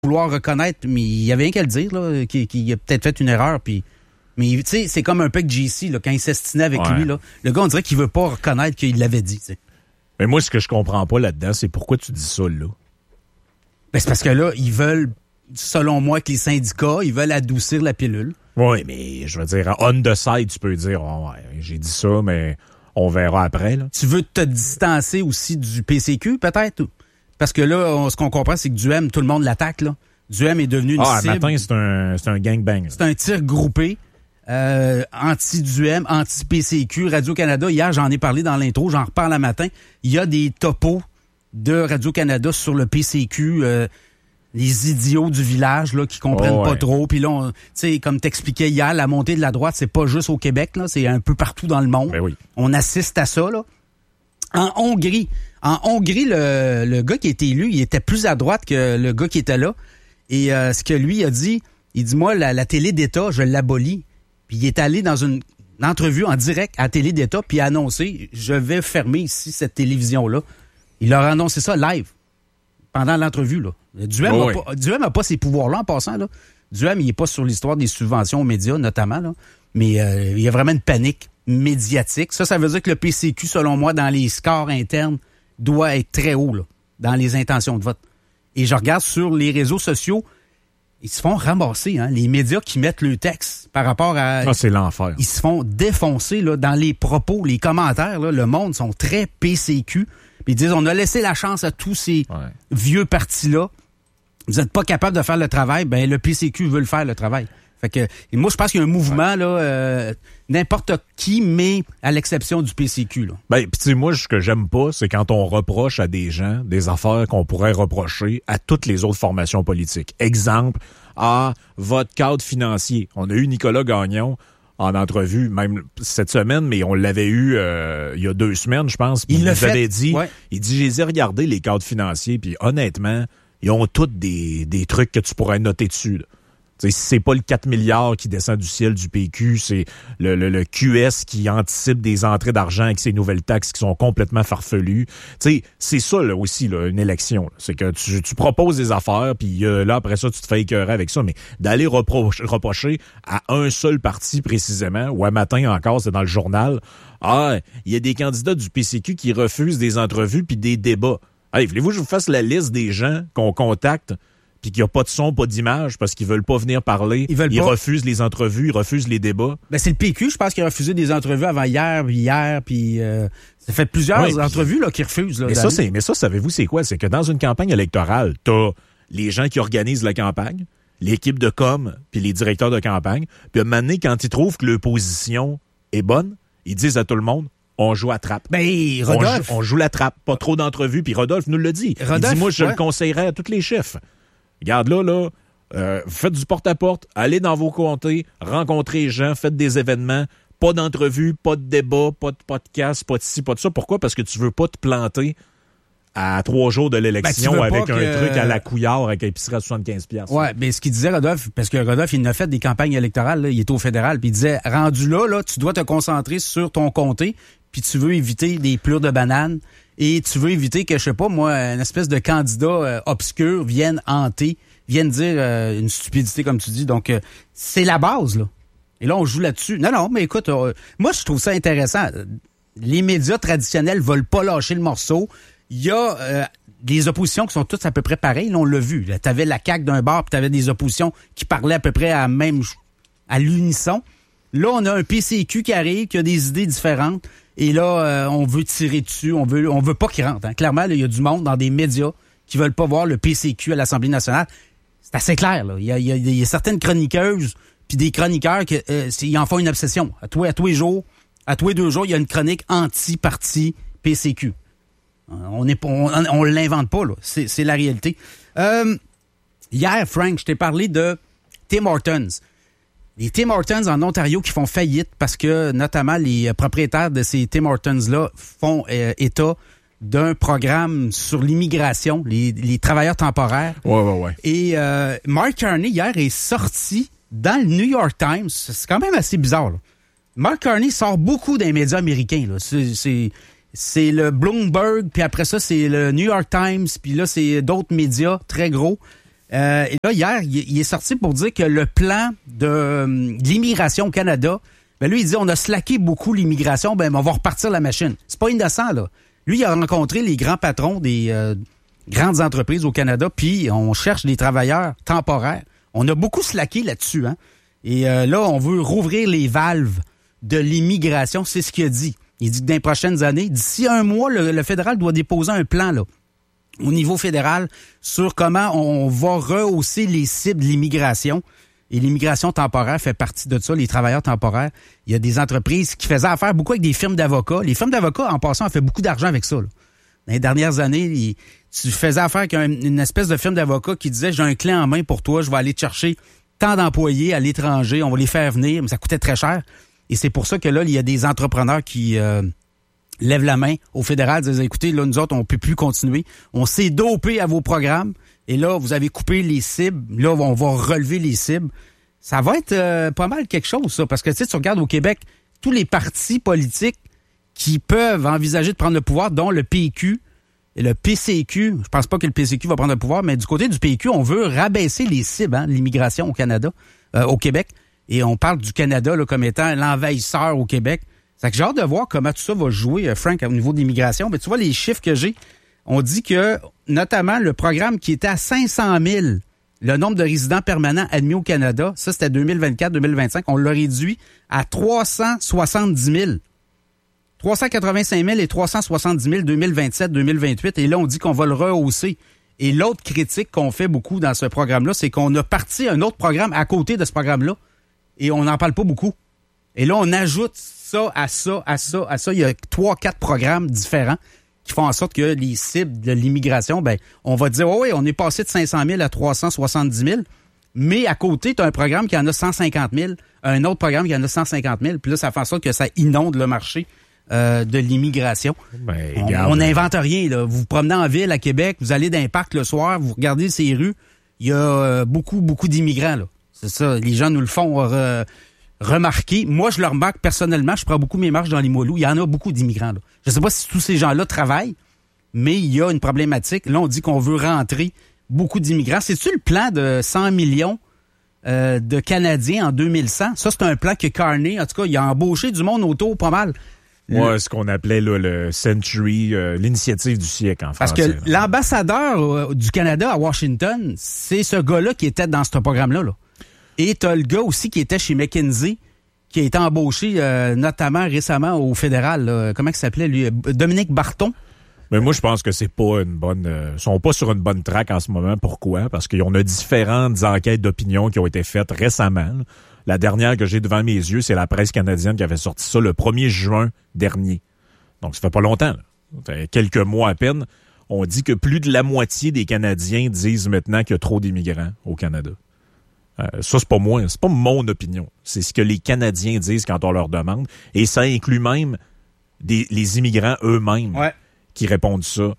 vouloir reconnaître, mais il y avait rien qu'à le dire, là, qu'il a peut-être fait une erreur, puis... Mais tu sais, c'est comme un peu que JC, là, quand il s'estinait avec lui, là, le gars, on dirait qu'il veut pas reconnaître qu'il l'avait dit, t'sais. Mais moi, ce que je comprends pas là-dedans, c'est pourquoi tu dis ça, là. Ben, c'est parce que là, ils veulent, selon moi, que les syndicats, ils veulent adoucir la pilule. Oui, mais je veux dire, on the side, tu peux dire, oh, ouais, j'ai dit ça, mais on verra après, là. Tu veux te distancer aussi du PCQ, peut-être? Parce que là, ce qu'on comprend, c'est que Duhem, tout le monde l'attaque, là. Duhem est devenu une cible. Matin, c'est un gangbang. C'est un tir groupé. Anti-Duhem, anti-PCQ, Radio-Canada. Hier, j'en ai parlé dans l'intro, j'en reparle à matin. Il y a des topos de Radio-Canada sur le PCQ, les idiots du village là qui comprennent pas trop. Puis là, tu sais, comme t'expliquais hier, la montée de la droite, c'est pas juste au Québec, là, c'est un peu partout dans le monde. Ben oui. On assiste à ça, là. En Hongrie, le gars qui a été élu, il était plus à droite que le gars qui était là. Et ce que lui a dit, il dit, moi, la télé d'État, je l'abolis. Puis il est allé dans une entrevue en direct à Télé d'État, puis a annoncé, je vais fermer ici cette télévision-là. Il leur a annoncé ça live, pendant l'entrevue, là. Duhem n'a pas ces pouvoirs-là, en passant, là. Duhem, il n'est pas sur l'histoire des subventions aux médias, notamment, là. Mais il y a vraiment une panique médiatique. Ça veut dire que le PCQ, selon moi, dans les scores internes, doit être très haut, là, dans les intentions de vote. Et je regarde sur les réseaux sociaux, ils se font ramasser, hein, les médias qui mettent le texte par rapport à... Ah, c'est l'enfer. Ils se font défoncer là, dans les propos, les commentaires. Là, le monde sont très PCQ. Puis ils disent, on a laissé la chance à tous ces vieux partis-là. Vous n'êtes pas capable de faire le travail, ben le PCQ veut le faire, le travail. Fait que moi, je pense qu'il y a un mouvement, là, n'importe qui, mais à l'exception du PCQ. Là. Ben, pis tu sais, moi, ce que j'aime pas, c'est quand on reproche à des gens des affaires qu'on pourrait reprocher à toutes les autres formations politiques. Exemple, votre cadre financier. On a eu Nicolas Gagnon en entrevue, même cette semaine, mais on l'avait eu il y a 2 semaines, je pense. Il nous avait dit, il dit, je les ai regardés, les cadres financiers, puis honnêtement, ils ont tous des trucs que tu pourrais noter dessus, là. C'est pas le 4 milliards qui descend du ciel du PQ, c'est le QS qui anticipe des entrées d'argent avec ces nouvelles taxes qui sont complètement farfelues. T'sais, c'est ça là, aussi, là, une élection. Là. C'est que tu proposes des affaires, puis là, après ça, tu te fais écœurer avec ça. Mais d'aller reprocher à un seul parti précisément, ou un matin encore, c'est dans le journal, il y a des candidats du PCQ qui refusent des entrevues puis des débats. Hey, voulez-vous que je vous fasse la liste des gens qu'on contacte puis qu'il n'y a pas de son, pas d'image, parce qu'ils veulent pas venir parler. Ils refusent les entrevues, ils refusent les débats. Ben c'est le PQ, je pense, qui a refusé des entrevues avant hier, puis ça fait plusieurs entrevues là qui refusent. Là, mais ça, savez-vous, c'est quoi? C'est que dans une campagne électorale, t'as les gens qui organisent la campagne, l'équipe de com, puis les directeurs de campagne, puis à un moment donné, quand ils trouvent que l'opposition est bonne, ils disent à tout le monde, on joue à trappe. Ben, Rodolphe... On joue la trappe, pas trop d'entrevues, puis Rodolphe nous le dit. Il dit, moi, je le conseillerais à tous les chefs. Regarde là, faites du porte-à-porte, allez dans vos comtés, rencontrez les gens, faites des événements, pas d'entrevue, pas de débat, pas de podcast, pas de ci, pas de ça. Pourquoi? Parce que tu veux pas te planter à 3 jours de l'élection avec un truc à la Couillard avec un épicerie à 75$. Ouais, mais ce qu'il disait, Rodolphe, parce que Rodolphe, il a fait des campagnes électorales, là, il est au fédéral, puis il disait, rendu là, tu dois te concentrer sur ton comté, puis tu veux éviter des plures de bananes, et tu veux éviter que, je sais pas, moi, une espèce de candidat obscur vienne dire une stupidité, comme tu dis. Donc, c'est la base, là. Et là, on joue là-dessus. Non, mais écoute, moi, je trouve ça intéressant. Les médias traditionnels veulent pas lâcher le morceau. Il y a des oppositions qui sont toutes à peu près pareilles. Là, on l'a vu. Tu avais la CAQ d'un bord, puis tu avais des oppositions qui parlaient à peu près à l'unisson. Là, on a un PCQ qui arrive, qui a des idées différentes. Et là, on veut tirer dessus. On veut pas qu'il rentre. Hein. Clairement, il y a du monde dans des médias qui veulent pas voir le PCQ à l'Assemblée nationale. C'est assez clair. Là. Il y a certaines chroniqueuses puis des chroniqueurs qui en font une obsession. À tous les jours, à tous les 2 jours, il y a une chronique anti-parti PCQ. On l'invente pas, là. C'est la réalité. Hier, Frank, je t'ai parlé de Tim Hortons. Les Tim Hortons en Ontario qui font faillite parce que, notamment, les propriétaires de ces Tim Hortons-là font état d'un programme sur l'immigration, les travailleurs temporaires. Ouais. Et Mark Carney, hier, est sorti dans le New York Times. C'est quand même assez bizarre, là. Mark Carney sort beaucoup des médias américains, là. C'est le Bloomberg, puis après ça, c'est le New York Times, puis là, c'est d'autres médias très gros. Et là, hier, il est sorti pour dire que le plan de l'immigration au Canada, ben lui, il dit on a slacké beaucoup l'immigration, ben on va repartir la machine. C'est pas innocent, là. Lui, il a rencontré les grands patrons des grandes entreprises au Canada, puis on cherche des travailleurs temporaires. On a beaucoup slacké là-dessus, hein. Et là, on veut rouvrir les valves de l'immigration, c'est ce qu'il a dit. Il dit que dans les prochaines années, d'ici un mois, le fédéral doit déposer un plan, là, au niveau fédéral, sur comment on va rehausser les cibles de l'immigration. Et l'immigration temporaire fait partie de ça, les travailleurs temporaires. Il y a des entreprises qui faisaient affaire beaucoup avec des firmes d'avocats. Les firmes d'avocats, en passant, ont fait beaucoup d'argent avec ça, là. Dans les dernières années, tu faisais affaire avec une espèce de firme d'avocats qui disait « J'ai un clé en main pour toi, je vais aller te chercher tant d'employés à l'étranger, on va les faire venir, mais ça coûtait très cher. » Et c'est pour ça que là, il y a des entrepreneurs qui lèvent la main au fédéral, disent « Écoutez, là, nous autres, on peut plus continuer. On s'est dopé à vos programmes. Et là, vous avez coupé les cibles. Là, on va relever les cibles. » Ça va être pas mal quelque chose, ça. Parce que, tu regardes au Québec, tous les partis politiques qui peuvent envisager de prendre le pouvoir, dont le PQ et le PCQ. Je pense pas que le PCQ va prendre le pouvoir, mais du côté du PQ, on veut rabaisser les cibles, de l'immigration au Canada, au Québec. Et on parle du Canada là, comme étant l'envahisseur au Québec. C'est que j'ai hâte de voir comment tout ça va jouer, Frank, au niveau de l'immigration. Mais tu vois, les chiffres que j'ai, on dit que, notamment, le programme qui était à 500 000, le nombre de résidents permanents admis au Canada, ça, c'était 2024-2025, on l'a réduit à 370 000. 385 000 et 370 000 2027-2028. Et là, on dit qu'on va le rehausser. Et l'autre critique qu'on fait beaucoup dans ce programme-là, c'est qu'on a parti un autre programme à côté de ce programme-là. Et on n'en parle pas beaucoup. Et là, on ajoute ça à ça, à ça, à ça. Il y a 3-4 programmes différents qui font en sorte que les cibles de l'immigration, ben, on va dire, oui, on est passé de 500 000 à 370 000. Mais à côté, tu as un programme qui en a 150 000, un autre programme qui en a 150 000. Puis là, ça fait en sorte que ça inonde le marché de l'immigration. Ben, on n'invente rien, là. Vous vous promenez en ville à Québec, vous allez dans un parc le soir, vous regardez ces rues, il y a beaucoup d'immigrants, là. C'est ça, les gens nous le font remarquer. Moi, je le remarque personnellement, je prends beaucoup mes marches dans les Limoilou, il y en a beaucoup d'immigrants, là. Je ne sais pas si tous ces gens-là travaillent, mais il y a une problématique. Là, on dit qu'on veut rentrer beaucoup d'immigrants. C'est-tu le plan de 100 millions de Canadiens en 2100? Ça, c'est un plan que Carney, en tout cas, il a embauché du monde autour pas mal. Moi, ce qu'on appelait là, le Century, l'initiative du siècle en français. Parce que l'ambassadeur du Canada à Washington, c'est ce gars-là qui était dans ce programme-là. Là. Et t'as le gars aussi qui était chez McKinsey, qui a été embauché notamment récemment au fédéral. Là. Comment il s'appelait, lui? Dominique Barton. Mais moi, je pense que c'est pas une bonne... sont pas sur une bonne track en ce moment. Pourquoi? Parce qu'on a différentes enquêtes d'opinion qui ont été faites récemment. Là. La dernière que j'ai devant mes yeux, c'est la presse canadienne qui avait sorti ça le 1er juin dernier. Donc, ça fait pas longtemps. Là. Ça fait quelques mois à peine. On dit que plus de la moitié des Canadiens disent maintenant qu'il y a trop d'immigrants au Canada. Ça, c'est pas moi. C'est pas mon opinion. C'est ce que les Canadiens disent quand on leur demande. Et ça inclut même les immigrants eux-mêmes qui répondent ça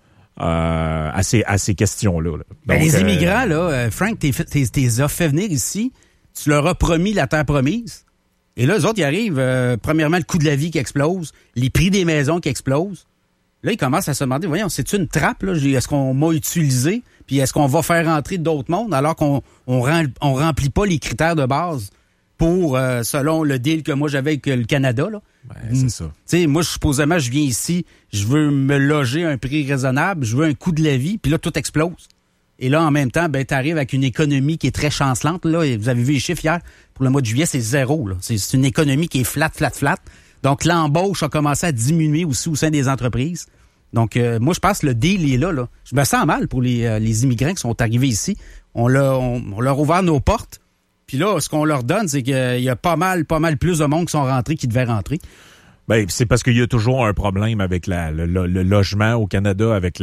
à ces questions-là. Là. Donc, les immigrants, là, Frank, t'es as fait venir ici. Tu leur as promis la terre promise. Et là, eux autres, ils arrivent, premièrement, le coût de la vie qui explose, les prix des maisons qui explosent. Là, ils commencent à se demander, voyons, c'est-tu une trappe, là? Est-ce qu'on m'a utilisé? Puis est-ce qu'on va faire rentrer d'autres mondes alors qu'on remplit pas les critères de base pour, selon le deal que moi j'avais avec le Canada, là? Ben, c'est ça. Tu sais, moi, supposément, je viens ici, je veux me loger à un prix raisonnable, je veux un coût de la vie, puis là, tout explose. Et là, en même temps, ben, t'arrives avec une économie qui est très chancelante, là. Et vous avez vu les chiffres hier. Pour le mois de juillet, c'est 0, là. C'est une économie qui est flat. Donc, l'embauche a commencé à diminuer aussi au sein des entreprises. Donc, moi, je pense que le deal est là. Je me sens mal pour les immigrants qui sont arrivés ici. On leur a ouvert nos portes. Puis là, ce qu'on leur donne, c'est qu'il y a pas mal plus de monde qui sont rentrés qui devaient rentrer. Ben, c'est parce qu'il y a toujours un problème avec le logement au Canada, avec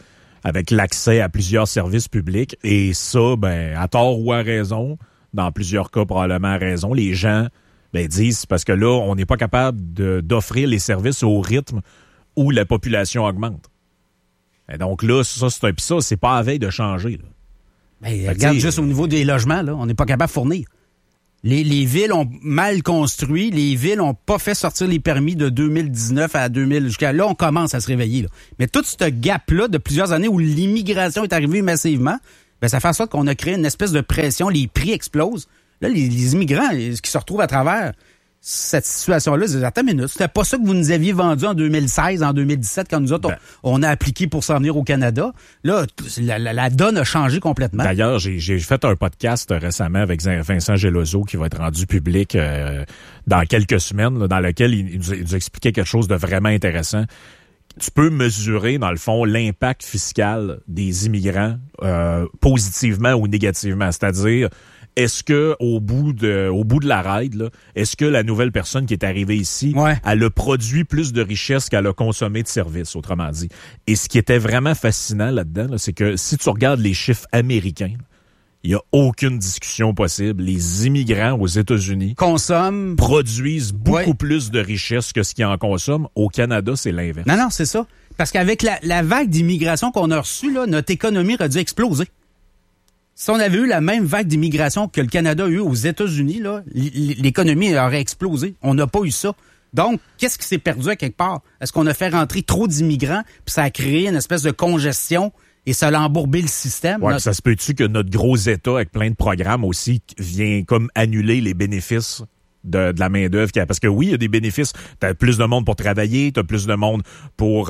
l'accès à plusieurs services publics. Et ça, ben, à tort ou à raison, dans plusieurs cas, probablement à raison, les gens disent, parce que là, on n'est pas capable d'offrir les services au rythme où la population augmente. Et donc là, ça, c'est pas à veille de changer. Là. Ben, regarde juste au niveau des logements, là, on n'est pas capable de fournir. Les villes ont mal construit, les villes ont pas fait sortir les permis de 2019 à 2000. Jusqu'à là, on commence à se réveiller. Là. Mais tout ce gap-là de plusieurs années où l'immigration est arrivée massivement, ben ça fait en sorte qu'on a créé une espèce de pression, les prix explosent. Là, les immigrants qui se retrouvent à travers cette situation-là, ils disent, attends une minute, c'était pas ça que vous nous aviez vendu en 2016, en 2017, quand nous autres, on a appliqué pour s'en venir au Canada. Là, la donne a changé complètement. D'ailleurs, j'ai fait un podcast récemment avec Vincent Geloso qui va être rendu public dans quelques semaines, là, dans lequel il nous expliquait quelque chose de vraiment intéressant. Tu peux mesurer, dans le fond, l'impact fiscal des immigrants positivement ou négativement. C'est-à-dire, est-ce que au bout de la ride, là, est-ce que la nouvelle personne qui est arrivée ici, elle a produit plus de richesse qu'elle a consommé de services, autrement dit. Et ce qui était vraiment fascinant là-dedans, là, c'est que si tu regardes les chiffres américains, il n'y a aucune discussion possible. Les immigrants aux États-Unis produisent beaucoup plus de richesse que ce qu'ils en consomment. Au Canada, c'est l'inverse. Non, c'est ça. Parce qu'avec la vague d'immigration qu'on a reçue, là, notre économie aurait dû exploser. Si on avait eu la même vague d'immigration que le Canada a eu aux États-Unis, là, l'économie aurait explosé. On n'a pas eu ça. Donc, qu'est-ce qui s'est perdu à quelque part? Est-ce qu'on a fait rentrer trop d'immigrants, puis ça a créé une espèce de congestion et ça a embourbé le système? Ouais, ça se peut-tu que notre gros État, avec plein de programmes aussi, vient comme annuler les bénéfices de la main-d'œuvre? Parce que oui, il y a des bénéfices. T'as plus de monde pour travailler, t'as plus de monde pour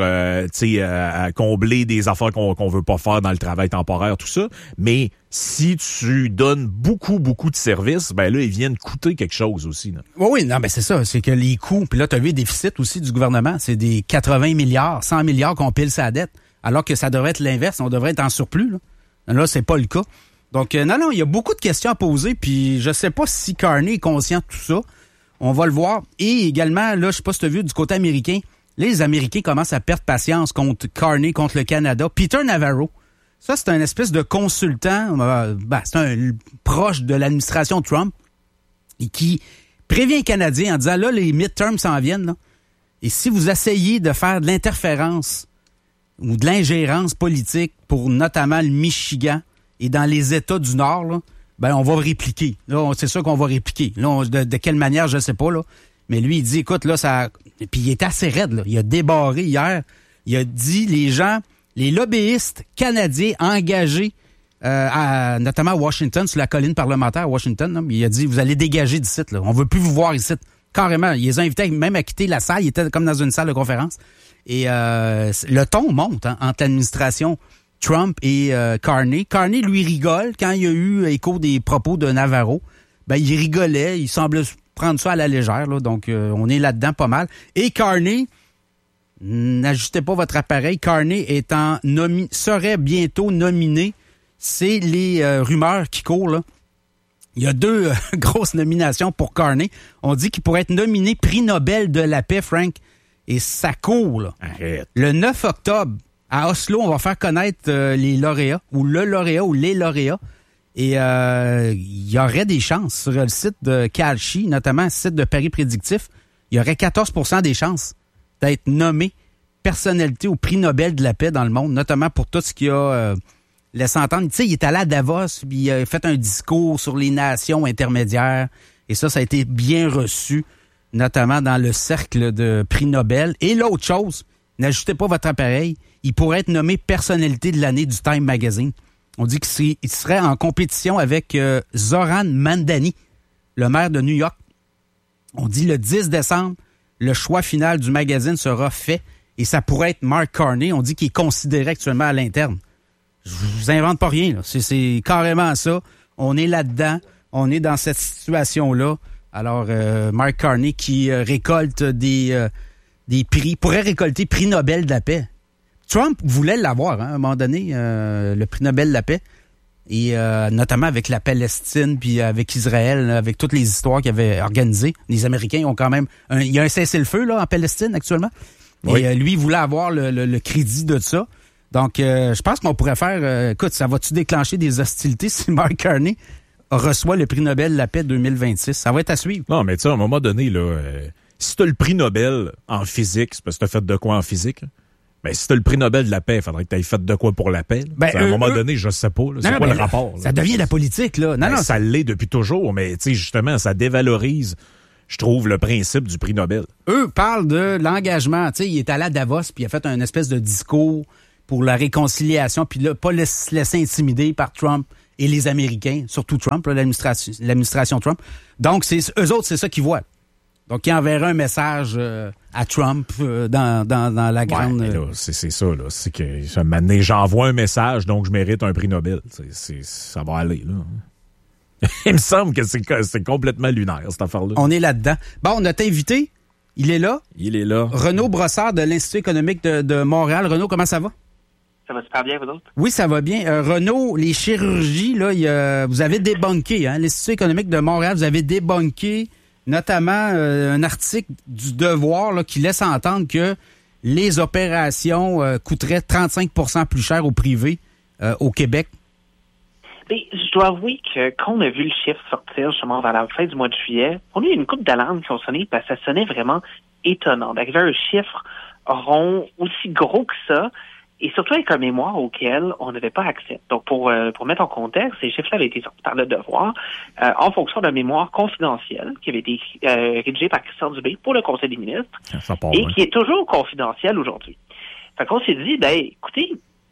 combler des affaires qu'on veut pas faire dans le travail temporaire, tout ça. Mais si tu donnes beaucoup de services, ben là, ils viennent coûter quelque chose aussi. Là. Oui, non, ben c'est ça. C'est que les coûts, puis là, tu as vu les déficits aussi du gouvernement. C'est des 80 milliards, 100 milliards qu'on pile sa dette. Alors que ça devrait être l'inverse. On devrait être en surplus. Là, c'est pas le cas. Donc, non, il y a beaucoup de questions à poser, puis je sais pas si Carney est conscient de tout ça. On va le voir. Et également, là, je sais pas si tu as vu du côté américain, les Américains commencent à perdre patience contre Carney, contre le Canada. Peter Navarro, ça, c'est un espèce de consultant, c'est un proche de l'administration Trump, et qui prévient les Canadiens en disant, là, les midterms s'en viennent, là. Et si vous essayez de faire de l'interférence ou de l'ingérence politique pour notamment le Michigan, et dans les États du Nord, là, ben on va répliquer. Là, c'est sûr qu'on va répliquer. Là, de quelle manière, je sais pas, là. Mais lui, il dit, écoute, là, ça... Puis il est assez raide, là. Il a débarré hier. Il a dit, les lobbyistes canadiens engagés, notamment à Washington, sur la colline parlementaire à Washington, là, il a dit, vous allez dégager d'ici, là. On veut plus vous voir ici. Carrément. Il les a invités même à quitter la salle. Il était comme dans une salle de conférence. Et le ton monte entre l'administration Trump et Carney. Carney, lui, rigole. Quand il y a eu écho des propos de Navarro, ben il rigolait. Il semblait prendre ça à la légère. Là, donc, on est là-dedans pas mal. Et Carney, n'ajustez pas votre appareil. Carney serait bientôt nominé. C'est les rumeurs qui courent, là. Il y a 2 grosses nominations pour Carney. On dit qu'il pourrait être nominé prix Nobel de la paix, Frank. Et ça court, là. Arrête. Le 9 octobre, à Oslo, on va faire connaître les lauréats, ou le lauréat, ou les lauréats. Et il y aurait des chances sur le site de Kalshi, notamment le site de Paris Prédictif. Il y aurait 14% des chances d'être nommé personnalité au prix Nobel de la paix dans le monde, notamment pour tout ce qu'il a laissé entendre. Tu sais, il est allé à Davos, puis il a fait un discours sur les nations intermédiaires. Et ça a été bien reçu, notamment dans le cercle de prix Nobel. Et l'autre chose, n'ajoutez pas votre appareil, il pourrait être nommé personnalité de l'année du Time Magazine. On dit qu'il serait en compétition avec Zoran Mandani, le maire de New York. On dit le 10 décembre, le choix final du magazine sera fait et ça pourrait être Mark Carney. On dit qu'il est considéré actuellement à l'interne. Je vous invente pas rien, là. C'est carrément ça. On est là-dedans. On est dans cette situation-là. Alors, Mark Carney qui récolte des prix, pourrait récolter prix Nobel de la paix. Trump voulait l'avoir, à un moment donné, le prix Nobel de la paix. Et notamment avec la Palestine, puis avec Israël, avec toutes les histoires qu'il avait organisées. Les Américains ont quand même... il y a un cessez-le-feu là en Palestine actuellement. Oui. Et lui, il voulait avoir le crédit de ça. Donc, je pense qu'on pourrait faire... écoute, ça va-tu déclencher des hostilités si Mark Carney reçoit le prix Nobel de la paix 2026? Ça va être à suivre. Non, mais tu sais, à un moment donné, là, si t'as le prix Nobel en physique, c'est parce que t'as fait de quoi en physique? Là? Ben, si t'as le prix Nobel de la paix, il faudrait que t'aies fait de quoi pour la paix. À un moment donné, je sais pas. Là, c'est quoi le rapport? Là? Ça devient de la politique, là. Non, ça l'est depuis toujours, mais tu sais, justement, ça dévalorise, je trouve, le principe du prix Nobel. Eux parlent de l'engagement. Tu sais, il est allé à Davos, puis il a fait un espèce de discours, pour la réconciliation, puis là, pas se laisser intimider par Trump et les Américains, surtout Trump, là, l'administration Trump. Donc, eux autres, c'est ça qu'ils voient. Donc, ils enverraient un message à Trump dans la grande... Ouais, là, c'est ça, là. C'est que maintenant, j'envoie un message, donc je mérite un prix Nobel. Ça va aller, là. Il me semble que c'est complètement lunaire, cette affaire-là. On est là-dedans. Bon, on a t'invité. Il est là. Il est là. Renaud Brossard de l'Institut économique de Montréal. Renaud, comment ça va? Ça va super bien, vous autres? Oui, ça va bien. Renaud, les chirurgies, là, vous avez débunké, hein? L'Institut économique de Montréal, vous avez débunké notamment un article du Devoir là, qui laisse entendre que les opérations coûteraient 35% plus cher au privé au Québec. Mais je dois avouer que quand on a vu le chiffre sortir justement vers la fin du mois de juillet, on a eu une couple d'alarmes qui ont sonné parce que ça sonnait vraiment étonnant. D'arriver à un chiffre rond aussi gros que ça, et surtout avec un mémoire auquel on n'avait pas accès. Donc, pour mettre en contexte, ces chiffres-là avaient été sortis par le Devoir en fonction d'un mémoire confidentiel qui avait été rédigé par Christian Dubé pour le Conseil des ministres et qui est toujours confidentiel aujourd'hui. Fait qu'on s'est dit, écoutez,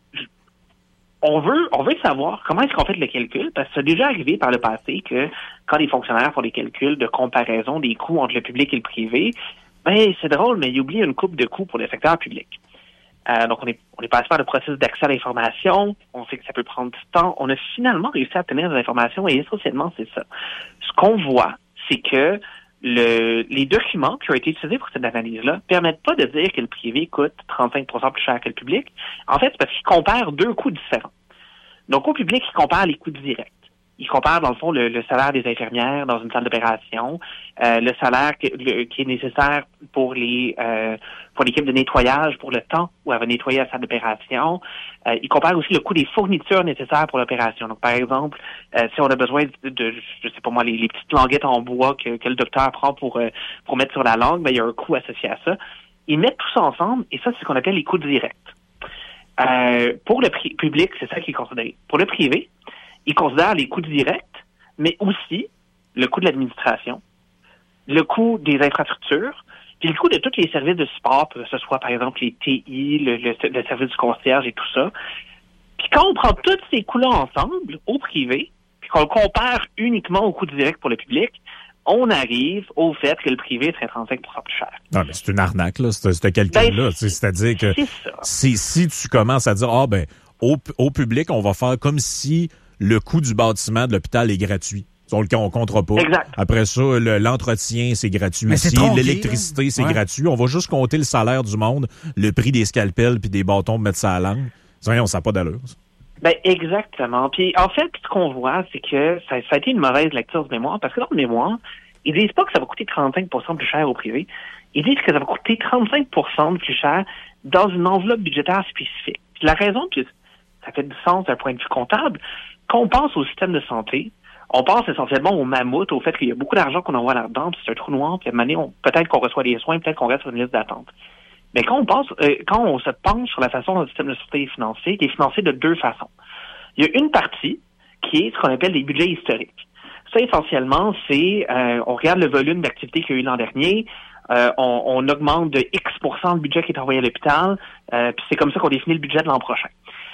on veut savoir comment est-ce qu'on fait le calcul, parce que c'est déjà arrivé par le passé que quand les fonctionnaires font des calculs de comparaison des coûts entre le public et le privé, c'est drôle, mais ils oublient une coupe de coûts pour le secteur public. Donc, on est passé par le processus d'accès à l'information. On sait que ça peut prendre du temps. On a finalement réussi à obtenir des informations et essentiellement, c'est ça. Ce qu'on voit, c'est que les documents qui ont été utilisés pour cette analyse-là permettent pas de dire que le privé coûte 35% plus cher que le public. En fait, c'est parce qu'ils comparent deux coûts différents. Donc, au public, ils comparent les coûts directs. Ils comparent, dans le fond, le salaire des infirmières dans une salle d'opération, le salaire qui est nécessaire pour l'équipe de nettoyage, pour le temps où elle va nettoyer la salle d'opération. Ils comparent aussi le coût des fournitures nécessaires pour l'opération. Donc, par exemple, si on a besoin de je sais pas moi, les petites languettes en bois que le docteur prend pour mettre sur la langue, il y a un coût associé à ça. Ils mettent tout ça ensemble, et ça, c'est ce qu'on appelle les coûts directs. Pour le public, c'est ça qui est considéré. Pour le privé, ils considèrent les coûts directs, mais aussi le coût de l'administration, le coût des infrastructures, puis le coût de tous les services de support, que ce soit par exemple les TI, le service du concierge et tout ça. Puis quand on prend tous ces coûts-là ensemble, au privé, puis qu'on le compare uniquement au coût direct pour le public, on arrive au fait que le privé serait 35% plus cher. Non, mais c'est une arnaque, là, ce calcul-là. C'est-à-dire que si tu commences à dire, au public, on va faire comme si le coût du bâtiment de l'hôpital est gratuit. On ne comptera pas. Exact. Après ça, l'entretien, c'est gratuit. L'électricité, c'est gratuit. On va juste compter le salaire du monde, le prix des scalpels puis des bâtons pour mettre ça à la langue. Ça n'a pas d'allure. Exactement. Puis en fait, ce qu'on voit, c'est que ça a été une mauvaise lecture du mémoire, parce que dans le mémoire, ils disent pas que ça va coûter 35% plus cher au privé. Ils disent que ça va coûter 35% plus cher dans une enveloppe budgétaire spécifique. Puis la raison que ça fait du sens d'un point de vue comptable, quand on pense au système de santé, on pense essentiellement au mammouth, au fait qu'il y a beaucoup d'argent qu'on envoie là-dedans, puis c'est un trou noir, puis à un moment donné, peut-être qu'on reçoit des soins, peut-être qu'on reste sur une liste d'attente. Mais quand on se penche sur la façon dont le système de santé est financé, il est financé de deux façons. Il y a une partie qui est ce qu'on appelle des budgets historiques. Ça, essentiellement, c'est on regarde le volume d'activité qu'il y a eu l'an dernier, on augmente de X% le budget qui est envoyé à l'hôpital, puis c'est comme ça qu'on définit le budget de l'an prochain.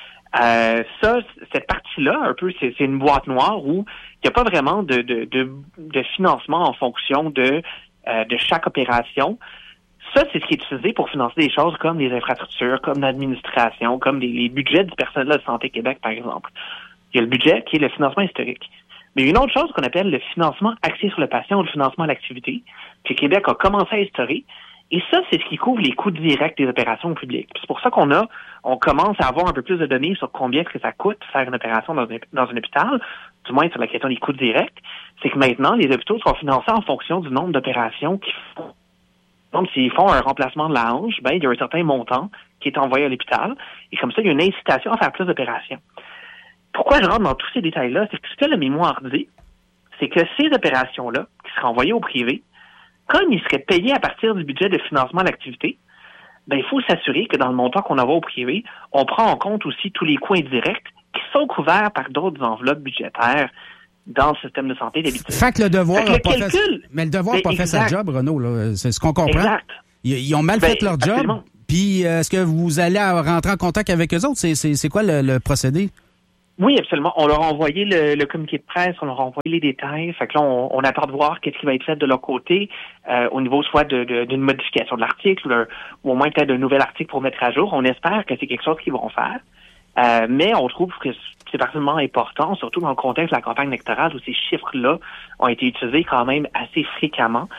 Cette partie-là, un peu, c'est une boîte noire où il n'y a pas vraiment de financement en fonction de chaque opération. Ça, c'est ce qui est utilisé pour financer des choses comme les infrastructures, comme l'administration, comme les budgets du personnel de Santé Québec, par exemple. Il y a le budget qui est le financement historique. Mais il y a une autre chose qu'on appelle le financement axé sur le patient ou le financement à l'activité, que Québec a commencé à instaurer. Et ça, c'est ce qui couvre les coûts directs des opérations publiques. C'est pour ça on commence à avoir un peu plus de données sur combien est-ce que ça coûte faire une opération dans un hôpital, du moins sur la question des coûts directs. C'est que maintenant, les hôpitaux sont financés en fonction du nombre d'opérations qu'ils font. Donc, s'ils font un remplacement de la hanche, il y a un certain montant qui est envoyé à l'hôpital. Et comme ça, il y a une incitation à faire plus d'opérations. Pourquoi je rentre dans tous ces détails-là? C'est que ce que le mémoire dit, c'est que ces opérations-là, qui seraient envoyées au privé, comme ils seraient payés à partir du budget de financement de l'activité, il faut s'assurer que dans le montant qu'on envoie au privé, on prend en compte aussi tous les coûts indirects qui sont couverts par d'autres enveloppes budgétaires dans le système de santé d'habitude. Fait que le Devoir n'a pas fait... Mais le Devoir n'a pas fait sa job, Renaud. Là. C'est ce qu'on comprend. Exact. Ils ont mal fait leur job. Puis, est-ce que vous allez rentrer en contact avec eux autres? C'est quoi le procédé? Oui, absolument. On leur a envoyé le communiqué de presse, on leur a envoyé les détails. Fait que là, on attend de voir qu'est-ce qui va être fait de leur côté au niveau soit d'une modification de l'article ou au moins peut-être d'un nouvel article pour mettre à jour. On espère que c'est quelque chose qu'ils vont faire. Mais on trouve que c'est particulièrement important, surtout dans le contexte de la campagne électorale où ces chiffres-là ont été utilisés quand même assez fréquemment.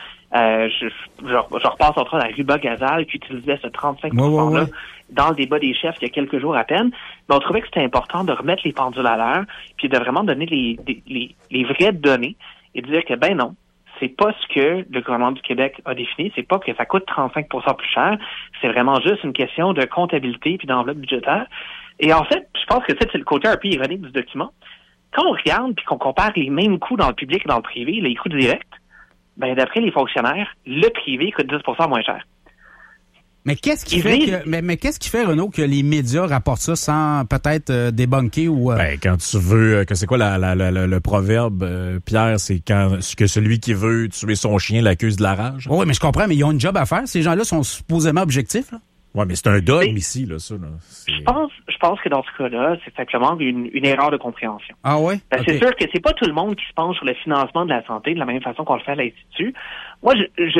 Je repasse entre autres à Ruba Gazal qui utilisait ce 35%-là dans le débat des chefs il y a quelques jours à peine. Mais on trouvait que c'était important de remettre les pendules à l'heure puis de vraiment donner les vraies données et de dire que ben non, c'est pas ce que le gouvernement du Québec a défini, c'est pas que ça coûte 35% plus cher, c'est vraiment juste une question de comptabilité puis d'enveloppe budgétaire. Et en fait, je pense que c'est le côté un peu ironique du document. Quand on regarde puis qu'on compare les mêmes coûts dans le public et dans le privé, les coûts directs, ben d'après les fonctionnaires, le privé coûte 10% moins cher. Mais qu'est-ce qui fait, Renaud, que les médias rapportent ça sans peut-être débunker ou... Ben, quand tu veux... que c'est quoi le proverbe, Pierre? C'est que celui qui veut tuer son chien l'accuse de la rage? Oui, mais je comprends, mais ils ont une job à faire. Ces gens-là sont supposément objectifs, là. Oui, mais c'est un dogme ici, là, ça. Là. Je pense que dans ce cas-là, c'est simplement une erreur de compréhension. Ah oui? Okay. C'est sûr que c'est pas tout le monde qui se penche sur le financement de la santé de la même façon qu'on le fait à l'Institut. Moi,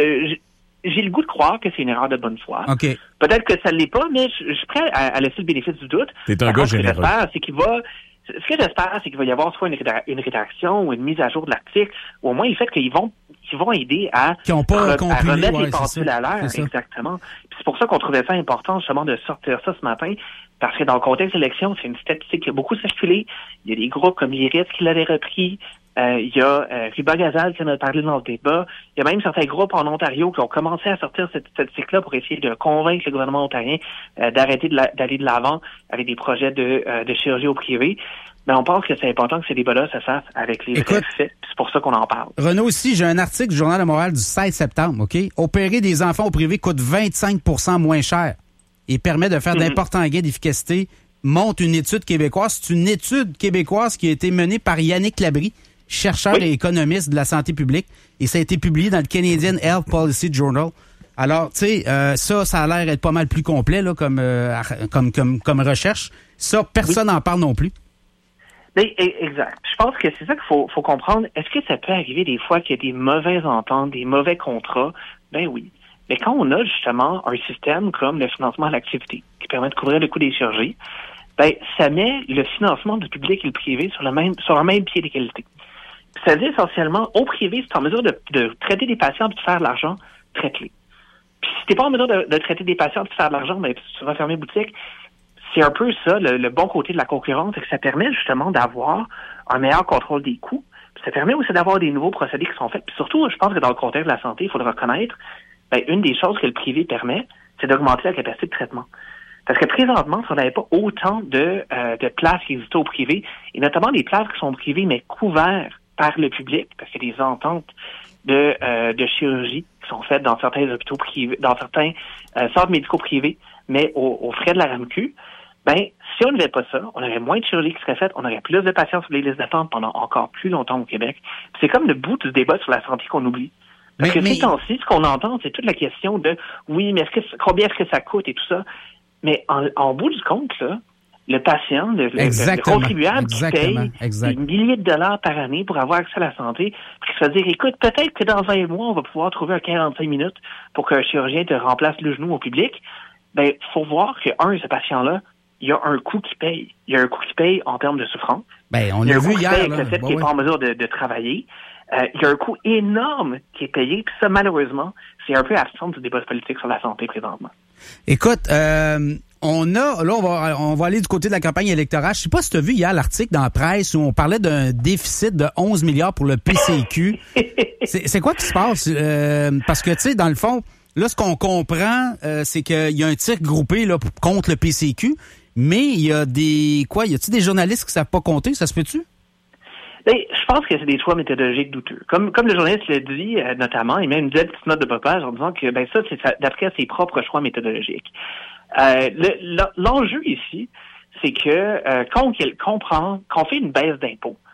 j'ai le goût de croire que c'est une erreur de bonne foi. Okay. Peut-être que ça ne l'est pas, mais je suis prêt à laisser le bénéfice du doute. T'es un gars généreux. Ce que j'espère, c'est qu'il va y avoir soit une rédaction ou une mise à jour de l'article, ou au moins le fait qu'ils vont aider à remettre les pendules à l'heure. Exactement. Puis c'est pour ça qu'on trouvait ça important justement de sortir ça ce matin, parce que dans le contexte d'élection, c'est une statistique qui a beaucoup circulé. Il y a des groupes comme l'IRIS qui l'avaient repris. Il y a Ruba Gazal qui en a parlé dans le débat. Il y a même certains groupes en Ontario qui ont commencé à sortir cette statistique-là pour essayer de convaincre le gouvernement ontarien d'arrêter d'aller de l'avant avec des projets de chirurgie au privé. Mais on pense que c'est important que ces débats-là se fassent avec les vrais faits. C'est pour ça qu'on en parle. Renaud, aussi, j'ai un article du Journal de Montréal du 16 septembre. OK? Opérer des enfants au privé coûte 25% moins cher et permet de faire d'importants gains d'efficacité, montre une étude québécoise. C'est une étude québécoise qui a été menée par Yannick Labrie, chercheur et économiste de la santé publique, et ça a été publié dans le Canadian Health Policy Journal. Alors, tu sais, ça a l'air d'être pas mal plus complet là, comme recherche. Ça, personne n'en parle non plus. Mais, exact. Je pense que c'est ça qu'il faut comprendre. Est-ce que ça peut arriver des fois qu'il y a des mauvaises ententes, des mauvais contrats? Ben oui. Mais quand on a justement un système comme le financement à l'activité qui permet de couvrir le coût des chirurgies, ben ça met le financement du public et le privé sur un même pied d'égalité. C'est-à-dire essentiellement, au privé, c'est en mesure de traiter des patients et de faire de l'argent, traite-les. Puis si t'es pas en mesure de traiter des patients et de faire de l'argent, ben tu vas fermer boutique. C'est un peu ça, le bon côté de la concurrence, c'est que ça permet justement d'avoir un meilleur contrôle des coûts. Puis ça permet aussi d'avoir des nouveaux procédés qui sont faits. Puis surtout, je pense que dans le contexte de la santé, il faut le reconnaître, ben, une des choses que le privé permet, c'est d'augmenter la capacité de traitement. Parce que présentement, si on n'avait pas autant de places qui existaient au privé, et notamment des places qui sont privées, mais couvertes par le public, parce qu'il y a des ententes de chirurgie qui sont faites dans certains hôpitaux privés, dans certains centres médicaux privés, mais aux frais de la RAMQ, ben, si on n'avait pas ça, on aurait moins de chirurgie qui serait faite, on aurait plus de patients sur les listes d'attente pendant encore plus longtemps au Québec. Puis c'est comme le bout du débat sur la santé qu'on oublie. Parce que ces temps-ci, ce qu'on entend, c'est toute la question de oui, mais combien est-ce que ça coûte et tout ça. Mais en bout du compte, là, le patient, le contribuable qui paye des milliers de dollars par année pour avoir accès à la santé, puis qui se fait dire, écoute, peut-être que dans 20 mois, on va pouvoir trouver un 45 minutes pour qu'un chirurgien te remplace le genou au public. Ben, faut voir que, ce patient-là, il y a un coût qui paye. Il y a un coût qui paye en termes de souffrance. Ben, on l'a vu hier. Avec le fait qu'il n'est pas en mesure de travailler. Il y a un coût énorme qui est payé. Puis ça, malheureusement, c'est un peu absent du débat politique sur la santé présentement. Écoute, on va aller du côté de la campagne électorale. Je sais pas si tu as vu hier l'article dans la presse où on parlait d'un déficit de 11 milliards pour le PCQ. C'est quoi qui se passe? Parce que, tu sais, dans le fond, là, ce qu'on comprend, c'est qu'il y a un tir groupé là, contre le PCQ, mais il y a y a-t-il des journalistes qui savent pas compter? Ça se peut-tu? Ben, je pense que c'est des choix méthodologiques douteux. Comme le journaliste l'a dit, notamment, il met une petite note de bas page en disant que ça, c'est d'après ses propres choix méthodologiques. L'enjeu ici, c'est que quand on fait une baisse d'impôts,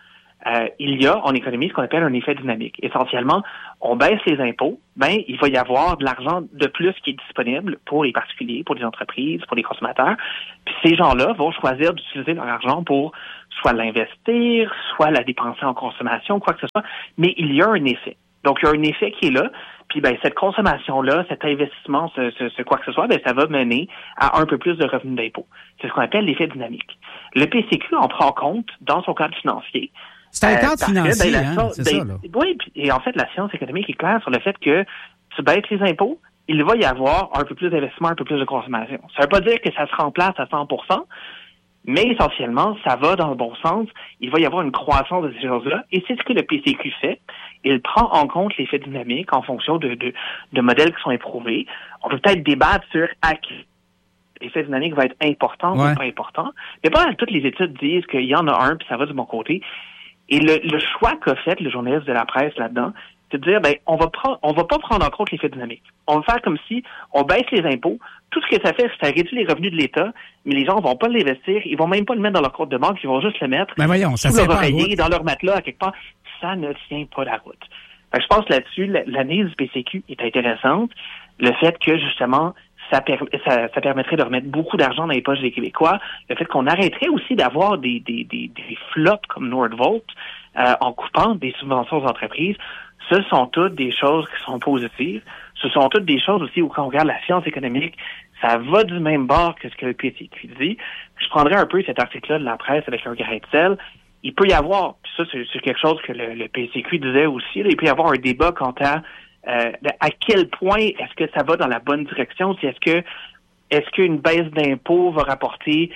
il y a en économie ce qu'on appelle un effet dynamique. Essentiellement, on baisse les impôts, il va y avoir de l'argent de plus qui est disponible pour les particuliers, pour les entreprises, pour les consommateurs. Puis ces gens-là vont choisir d'utiliser leur argent pour soit l'investir, soit la dépenser en consommation, quoi que ce soit. Mais il y a un effet. Donc, il y a un effet qui est là. Puis, cette consommation-là, cet investissement, ce quoi que ce soit, ça va mener à un peu plus de revenus d'impôt. C'est ce qu'on appelle l'effet dynamique. Le PCQ en prend compte dans son cadre financier. C'est un cadre financier, c'est ça, là. Oui, et en fait, la science économique est claire sur le fait que tu baisses les impôts, il va y avoir un peu plus d'investissement, un peu plus de consommation. Ça ne veut pas dire que ça se remplace à 100%, mais essentiellement, ça va dans le bon sens. Il va y avoir une croissance de ces choses-là, et c'est ce que le PCQ fait. Il prend en compte l'effet dynamique en fonction de modèles qui sont éprouvés. On peut peut-être débattre sur à qui l'effet dynamique va être important ou pas important, mais pas toutes les études disent qu'il y en a un, puis ça va du bon côté. Et le choix qu'a fait le journaliste de la presse là-dedans, c'est de dire, on va pas prendre en compte l'effet dynamique. On va faire comme si on baisse les impôts. Tout ce que ça fait, c'est que ça réduit les revenus de l'État, mais les gens vont pas l'investir, ils vont même pas le mettre dans leur compte de banque, ils vont juste le mettre sous leur oreiller, dans leur matelas, à quelque part. Ça ne tient pas la route. Fait que je pense là-dessus, l'analyse du PCQ est intéressante. Le fait que, justement, ça permettrait de remettre beaucoup d'argent dans les poches des Québécois. Le fait qu'on arrêterait aussi d'avoir des flottes comme Nordvolt en coupant des subventions aux entreprises. Ce sont toutes des choses qui sont positives. Ce sont toutes des choses aussi où, quand on regarde la science économique, ça va du même bord que ce que le PCQ dit. Je prendrais un peu cet article-là de la presse avec un grain de sel. Il peut y avoir, puis ça c'est quelque chose que le PCQ disait aussi, il peut y avoir un débat quant à quel point est-ce que ça va dans la bonne direction, est-ce qu'une baisse d'impôt va rapporter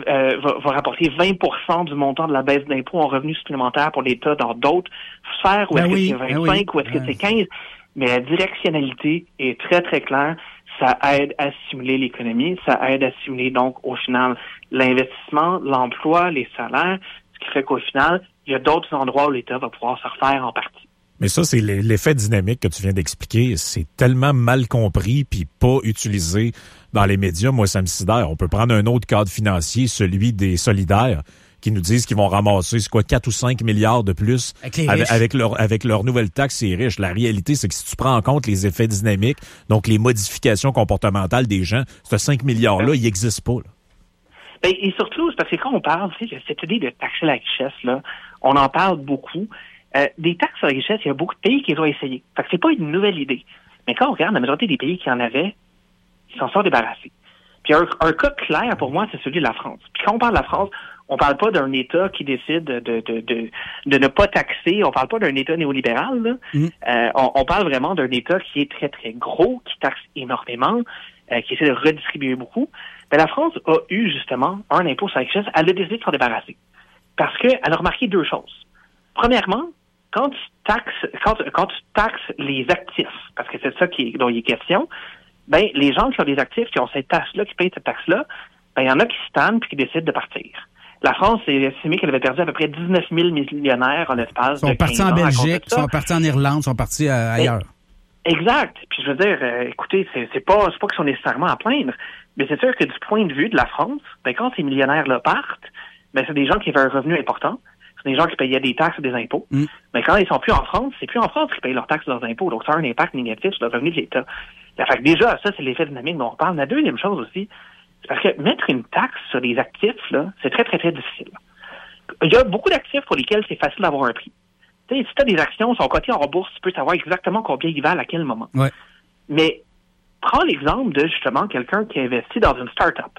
20% du montant de la baisse d'impôt en revenus supplémentaires pour l'État dans d'autres sphères, ou est-ce que c'est 25 ou est-ce que c'est 15? Mais la directionnalité est très, très claire. Ça aide à stimuler l'économie, ça aide à stimuler donc au final l'investissement, l'emploi, les salaires, ce qui fait qu'au final, il y a d'autres endroits où l'État va pouvoir se refaire en partie. Mais ça, c'est l'effet dynamique que tu viens d'expliquer. C'est tellement mal compris puis pas utilisé dans les médias. Moi, ça me sidère. On peut prendre un autre cadre financier, celui des solidaires, qui nous disent qu'ils vont ramasser, 4 ou 5 milliards de plus avec leur nouvelle taxe, c'est riche. La réalité, c'est que si tu prends en compte les effets dynamiques, donc les modifications comportementales des gens, ce 5 milliards-là, il n'existe pas, là. Et surtout, c'est parce que quand on parle, cette idée de taxer la richesse, là, on en parle beaucoup. Des taxes sur la richesse, il y a beaucoup de pays qui les ont essayé. Fait que c'est pas une nouvelle idée. Mais quand on regarde la majorité des pays qui en avaient, ils s'en sont débarrassés. Puis un cas clair pour moi, c'est celui de la France. Puis quand on parle de la France, on parle pas d'un État qui décide de ne pas taxer. On parle pas d'un État néolibéral, là. On parle vraiment d'un État qui est très, très gros, qui taxe énormément, qui essaie de redistribuer beaucoup. Mais la France a eu, justement, un impôt sur la richesse. Elle a décidé de s'en débarrasser. Parce qu'elle a remarqué deux choses. Premièrement, quand tu taxes les actifs, parce que c'est ça dont il est question, les gens qui ont des actifs, qui ont cette taxe-là, qui payent cette taxe-là, il y en a qui se tannent puis qui décident de partir. La France s'est estimé qu'elle avait perdu à peu près 19 000 millionnaires en l'espace de 15 ans. Ils sont partis en Belgique, ils sont partis en Irlande, ils sont partis ailleurs. Exact. Puis je veux dire, écoutez, c'est pas qu'ils sont nécessairement à plaindre, mais c'est sûr que du point de vue de la France, quand ces millionnaires-là partent, c'est des gens qui avaient un revenu important. C'est des gens qui payaient des taxes et des impôts. Mais quand ils sont plus en France, c'est plus en France qu'ils payent leurs taxes et leurs impôts. Donc, ça a un impact négatif sur le revenu de l'État. Fait que déjà, ça, c'est l'effet dynamique dont on parle. La deuxième chose aussi, c'est parce que mettre une taxe sur les actifs, là, c'est très, très, très difficile. Il y a beaucoup d'actifs pour lesquels c'est facile d'avoir un prix. Tu sais, si tu as des actions, sont cotées en bourse, tu peux savoir exactement combien ils valent à quel moment. Ouais. Mais prends l'exemple de, justement, quelqu'un qui investit dans une start-up.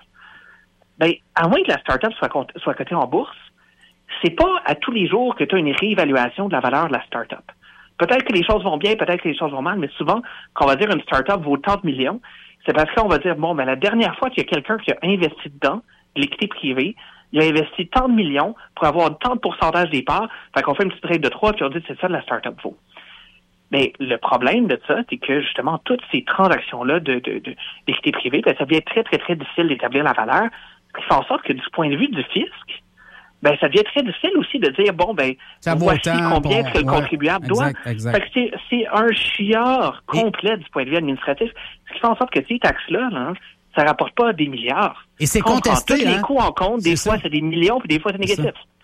À moins que la start-up soit cotée en bourse, c'est pas à tous les jours que tu as une réévaluation de la valeur de la start-up. Peut-être que les choses vont bien, peut-être que les choses vont mal, mais souvent, quand on va dire une start-up vaut tant de millions, c'est parce qu'on va dire, la dernière fois qu'il y a quelqu'un qui a investi dedans, l'équité privée, il a investi tant de millions pour avoir tant de pourcentage des parts, fait qu'on fait une petite règle de 3 puis on dit c'est ça la start-up vaut. Mais le problème de ça, c'est que justement, toutes ces transactions-là d'équité privée, ça devient très, très, très difficile d'établir la valeur, ce qui fait en sorte que du point de vue du fisc, ça devient très difficile aussi de dire, voici combien est-ce que le contribuable doit. Exact. Fait que c'est un chiard complet du point de vue administratif. Ce qui fait en sorte que ces taxes-là, ça rapporte pas des milliards. Et c'est contesté. On prend tous les coûts en compte. Des fois, c'est des millions, puis des fois, c'est négatif.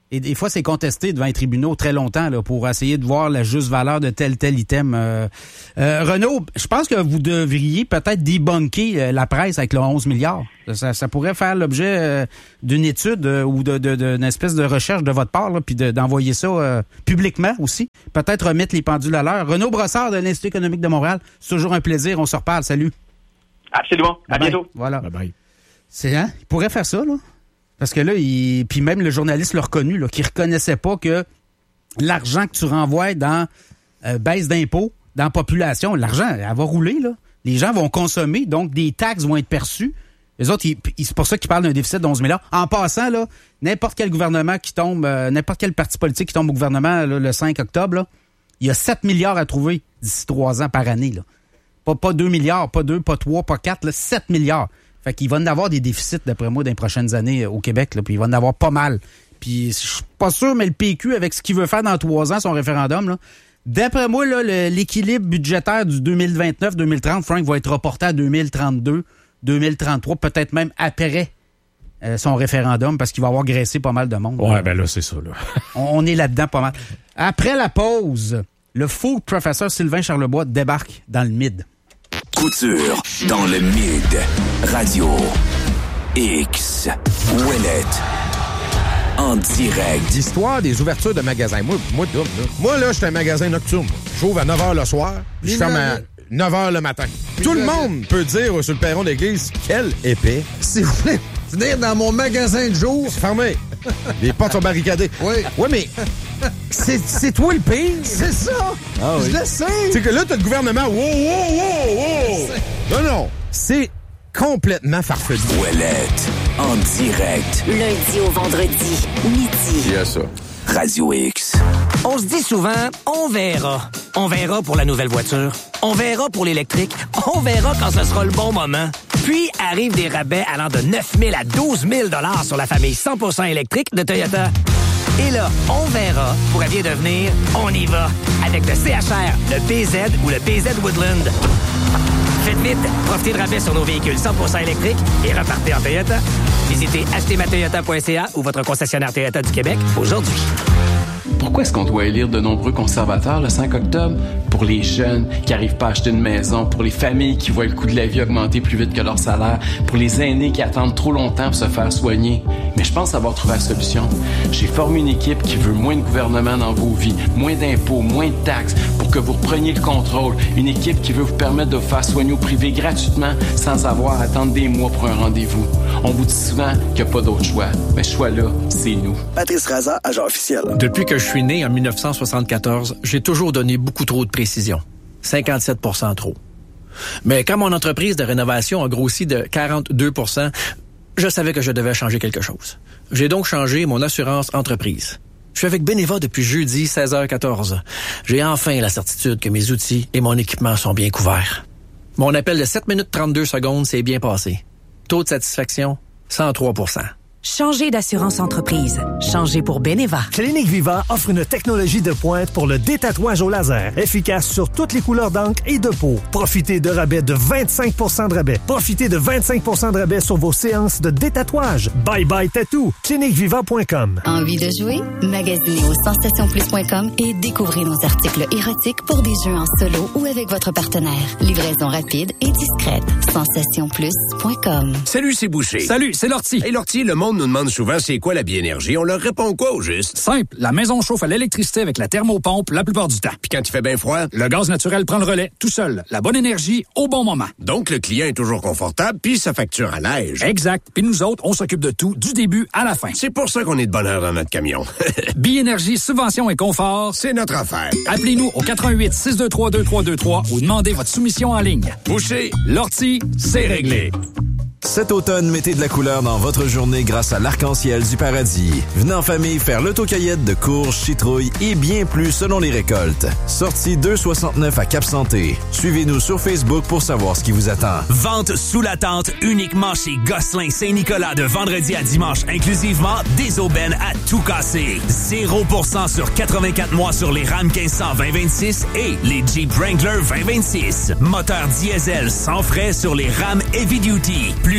Et des fois, c'est contesté devant les tribunaux très longtemps là, pour essayer de voir la juste valeur de tel item. Renaud, je pense que vous devriez peut-être débunker la presse avec le 11 milliards. Ça pourrait faire l'objet d'une étude ou d'une espèce de recherche de votre part, là, puis d'envoyer ça publiquement aussi. Peut-être remettre les pendules à l'heure. Renaud Brossard de l'Institut économique de Montréal, c'est toujours un plaisir. On se reparle. Salut. Absolument. À bientôt. Voilà. Bye-bye. Il pourrait faire ça, là. Parce que là, puis même le journaliste l'a reconnu, là, qu'il reconnaissait pas que l'argent que tu renvoies dans baisse d'impôts, dans la population, l'argent, elle va rouler, là. Les gens vont consommer, donc des taxes vont être perçues. Les autres, c'est pour ça qu'ils parlent d'un déficit de 11 milliards. En passant, là, n'importe quel gouvernement qui tombe, n'importe quel parti politique qui tombe au gouvernement là, le 5 octobre, là, il y a 7 milliards à trouver d'ici 3 ans par année, là. Pas 2 milliards, pas 2, pas 3, pas 4, là, 7 milliards. Fait qu'il va en avoir des déficits, d'après moi, dans les prochaines années au Québec, là, puis il va en avoir pas mal. Puis je suis pas sûr, mais le PQ, avec ce qu'il veut faire dans 3 ans, son référendum, là, d'après moi, là, l'équilibre budgétaire du 2029-2030, Frank, va être reporté à 2032, 2033, peut-être même après son référendum, parce qu'il va avoir graissé pas mal de monde. Ouais, ben là, c'est ça, là. On est là-dedans pas mal. Après la pause, le faux professeur Sylvain Charlebois débarque dans le mid. Couture dans le mid. Radio X. Ouellette. En direct. L'histoire des ouvertures de magasins. Moi, là, je suis un magasin nocturne. J'ouvre à 9h le soir, puis je ferme à 9h le matin. Tout le monde peut dire sur le perron de l'église, quel épais. Si vous voulez venir dans mon magasin de jour... C'est fermé. Les portes sont barricadées. Oui. Ouais, mais c'est toi le pire. C'est ça. Ah, oui. Je le sais. C'est que là, t'as le gouvernement. Wow. Non. C'est complètement farfelu. Ouellette. En direct. Lundi au vendredi, midi. Il y a ça. Radio X. On se dit souvent, on verra. On verra pour la nouvelle voiture. On verra pour l'électrique. On verra quand ce sera le bon moment. Puis arrivent des rabais allant de 9 000 à 12 000 $ sur la famille 100% électrique de Toyota. Et là, on verra pourrait bien devenir on y va avec le CHR, le BZ ou le BZ Woodland. Faites vite, profitez de rabais sur nos véhicules 100% électriques et repartez en Toyota. Visitez achetezmatoyota.ca ou votre concessionnaire Toyota du Québec aujourd'hui. Pourquoi est-ce qu'on doit élire de nombreux conservateurs le 5 octobre? Pour les jeunes qui n'arrivent pas à acheter une maison, pour les familles qui voient le coût de la vie augmenter plus vite que leur salaire, pour les aînés qui attendent trop longtemps pour se faire soigner. Mais je pense avoir trouvé la solution. J'ai formé une équipe qui veut moins de gouvernement dans vos vies, moins d'impôts, moins de taxes, pour que vous repreniez le contrôle. Une équipe qui veut vous permettre de vous faire soigner au privé gratuitement, sans avoir à attendre des mois pour un rendez-vous. On vous dit souvent qu'il n'y a pas d'autre choix. Mais ce choix-là, c'est nous. Patrice Raza, agent officiel. Depuis que je suis né en 1974, j'ai toujours donné beaucoup trop de précision. 57% trop. Mais quand mon entreprise de rénovation a grossi de 42%, je savais que je devais changer quelque chose. J'ai donc changé mon assurance entreprise. Je suis avec Beneva depuis jeudi 16h14. J'ai enfin la certitude que mes outils et mon équipement sont bien couverts. Mon appel de 7 minutes 32 secondes s'est bien passé. Taux de satisfaction, 103%. Changez d'assurance entreprise. Changez pour Beneva. Clinique Viva offre une technologie de pointe pour le détatouage au laser, efficace sur toutes les couleurs d'encre et de peau. Profitez de rabais de 25% de rabais. Profitez de 25% de rabais sur vos séances de détatouage. Bye bye tattoo. CliniqueViva.com. Envie de jouer? Magasinez au sensationplus.com et découvrez nos articles érotiques pour des jeux en solo ou avec votre partenaire. Livraison rapide et discrète. sensationplus.com. Salut, c'est Boucher. Salut, c'est Lortie. Hey, Lortie, le monde nous demande souvent c'est quoi la biénergie. On leur répond quoi au juste? Simple. La maison chauffe à l'électricité avec la thermopompe la plupart du temps. Puis quand il fait bien froid? Le gaz naturel prend le relais tout seul. La bonne énergie au bon moment. Donc, le client est toujours confortable puis sa facture à neige. Exact. Puis nous autres, on s'occupe de tout, du début à la fin. C'est pour ça qu'on est de bonne heure dans notre camion. Biénergie, subvention et confort. C'est notre affaire. Appelez-nous au 88 623 2323 ou demandez votre soumission en ligne. Boucher, Lortie, c'est réglé. Cet automne, mettez de la couleur dans votre journée grâce à l'Arc-en-Ciel du Paradis. Venez en famille faire l'autocueillette de courges, citrouilles et bien plus selon les récoltes. Sortie 269 à Cap-Santé. Suivez-nous sur Facebook pour savoir ce qui vous attend. Vente sous la tente uniquement chez Gosselin Saint-Nicolas de vendredi à dimanche inclusivement. Des aubaines à tout casser. 0% sur 84 mois sur les Ram 1500 2026 et les Jeep Wrangler 2026. Moteur diesel sans frais sur les Ram Heavy Duty. Plus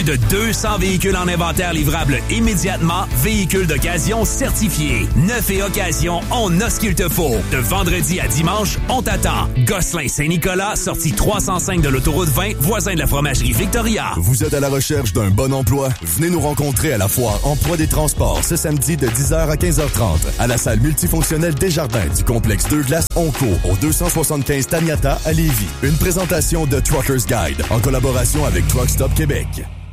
de 200 véhicules en inventaire livrables immédiatement. Véhicules d'occasion certifiés. Neuf et occasion, on a ce qu'il te faut. De vendredi à dimanche, on t'attend. Gosselin-Saint-Nicolas, sortie 305 de l'autoroute 20, voisin de la fromagerie Victoria. Vous êtes à la recherche d'un bon emploi? Venez nous rencontrer à la foire Emploi des Transports ce samedi de 10h à 15h30 à la salle multifonctionnelle Desjardins du complexe Deux Glaces Onco au 275 Taniata à Lévis. Une présentation de Truckers Guide en collaboration avec Truck Stop Québec.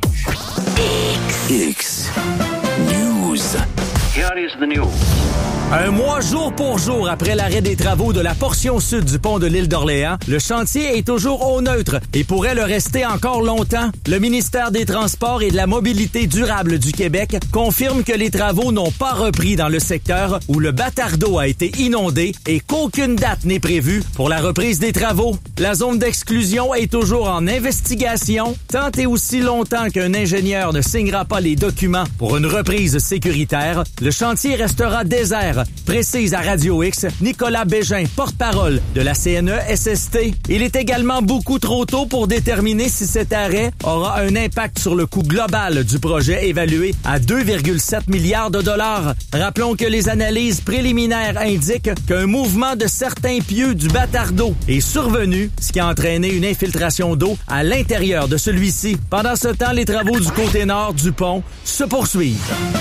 X News. Here is the news. Un mois jour pour jour après l'arrêt des travaux de la portion sud du pont de l'île d'Orléans, le chantier est toujours au neutre et pourrait le rester encore longtemps. Le ministère des Transports et de la Mobilité durable du Québec confirme que les travaux n'ont pas repris dans le secteur où le Batardeau a été inondé et qu'aucune date n'est prévue pour la reprise des travaux. La zone d'exclusion est toujours en investigation, tant et aussi longtemps qu'un ingénieur ne signera pas les documents pour une reprise sécuritaire. Le chantier restera désert, précise à Radio X Nicolas Bégin, porte-parole de la CNE-SST. Il est également beaucoup trop tôt pour déterminer si cet arrêt aura un impact sur le coût global du projet évalué à 2,7 milliards de dollars. Rappelons que les analyses préliminaires indiquent qu'un mouvement de certains pieux du Batardeau est survenu, ce qui a entraîné une infiltration d'eau à l'intérieur de celui-ci. Pendant ce temps, les travaux du côté nord du pont se poursuivent.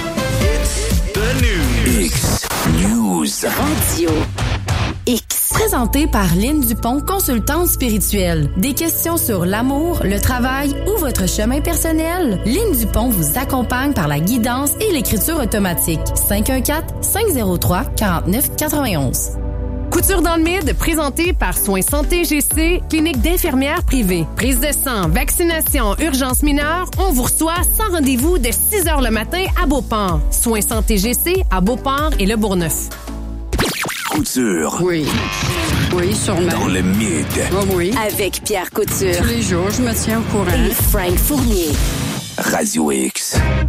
X News. Radio X. Présenté par Lynne Dupont, consultante spirituelle. Des questions sur l'amour, le travail ou votre chemin personnel? Lynne Dupont vous accompagne par la guidance et l'écriture automatique. 514-503-4991. Couture dans le Mid, présenté par Soins Santé GC, clinique d'infirmières privée. Prise de sang, vaccination, urgence mineure, on vous reçoit sans rendez-vous de 6h le matin à Beauport. Soins Santé GC à Beauport et Le Bourgneuf. Couture. Oui. Oui, sûrement. Dans le Mid. Oh oui. Avec Pierre Couture. Tous les jours, je me tiens au courant. Et Frank Fournier. Radio X.